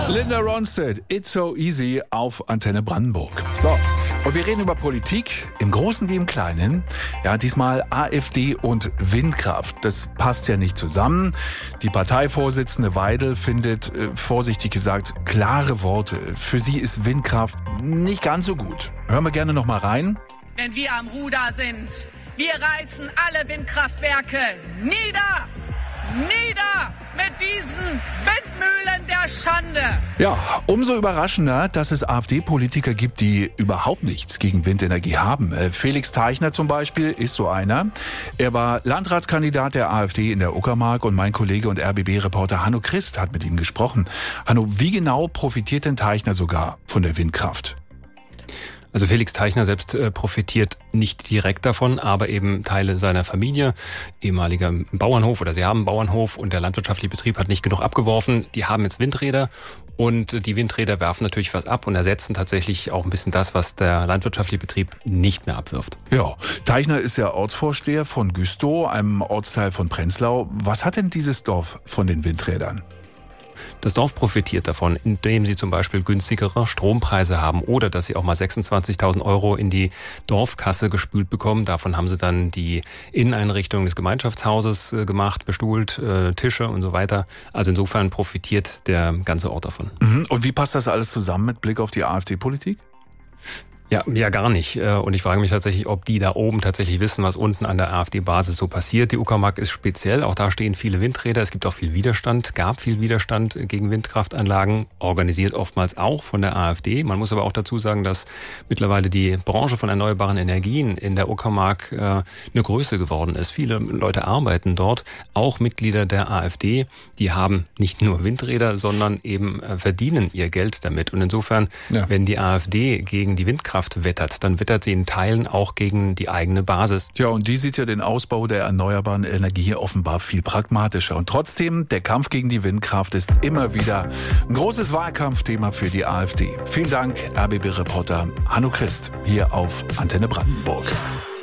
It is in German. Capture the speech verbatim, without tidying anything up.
Linda Ronstadt, It's So Easy auf Antenne Brandenburg. So, und wir reden über Politik, im Großen wie im Kleinen. Ja, diesmal AfD und Windkraft. Das passt ja nicht zusammen. Die Parteivorsitzende Weidel findet, äh, vorsichtig gesagt, klare Worte. Für sie ist Windkraft nicht ganz so gut. Hören wir gerne noch mal rein. Wenn wir am Ruder sind, wir reißen alle Windkraftwerke nieder! Nieder mit diesen Windmühlen der Schande! Ja, umso überraschender, dass es AfD-Politiker gibt, die überhaupt nichts gegen Windenergie haben. Felix Teichner zum Beispiel ist so einer. Er war Landratskandidat der AfD in der Uckermark und mein Kollege und R B B-Reporter Hanno Christ hat mit ihm gesprochen. Hanno, wie genau profitiert denn Teichner sogar von der Windkraft? Also Felix Teichner selbst äh, profitiert nicht direkt davon, aber eben Teile seiner Familie, ehemaliger Bauernhof oder sie haben einen Bauernhof und der landwirtschaftliche Betrieb hat nicht genug abgeworfen. Die haben jetzt Windräder und die Windräder werfen natürlich was ab und ersetzen tatsächlich auch ein bisschen das, was der landwirtschaftliche Betrieb nicht mehr abwirft. Ja, Teichner ist ja Ortsvorsteher von Güstow, einem Ortsteil von Prenzlau. Was hat denn dieses Dorf von den Windrädern? Das Dorf profitiert davon, indem sie zum Beispiel günstigere Strompreise haben oder dass sie auch mal sechsundzwanzigtausend Euro in die Dorfkasse gespült bekommen. Davon haben sie dann die Inneneinrichtung des Gemeinschaftshauses gemacht, bestuhlt, Tische und so weiter. Also insofern profitiert der ganze Ort davon. Und wie passt das alles zusammen mit Blick auf die AfD-Politik? Ja, ja, gar nicht. Und ich frage mich tatsächlich, ob die da oben tatsächlich wissen, was unten an der AfD-Basis so passiert. Die Uckermark ist speziell. Auch da stehen viele Windräder. Es gibt auch viel Widerstand, gab viel Widerstand gegen Windkraftanlagen, organisiert oftmals auch von der AfD. Man muss aber auch dazu sagen, dass mittlerweile die Branche von erneuerbaren Energien in der Uckermark äh, eine Größe geworden ist. Viele Leute arbeiten dort, auch Mitglieder der AfD. Die haben nicht nur Windräder, sondern eben äh, verdienen ihr Geld damit. Und insofern, ja. wenn die AfD gegen die Windkraft wettert, dann wettert sie in Teilen auch gegen die eigene Basis. Ja, und die sieht ja den Ausbau der erneuerbaren Energie offenbar viel pragmatischer. Und trotzdem, der Kampf gegen die Windkraft ist immer wieder ein großes Wahlkampfthema für die AfD. Vielen Dank, R B B-Reporter Hanno Christ, hier auf Antenne Brandenburg.